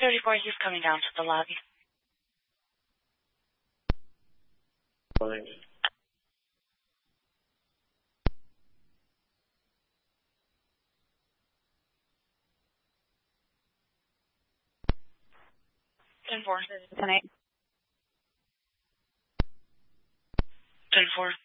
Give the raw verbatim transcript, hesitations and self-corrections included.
thirty-four, he's coming down to the lobby. Fine. ten four. Tonight. ten four.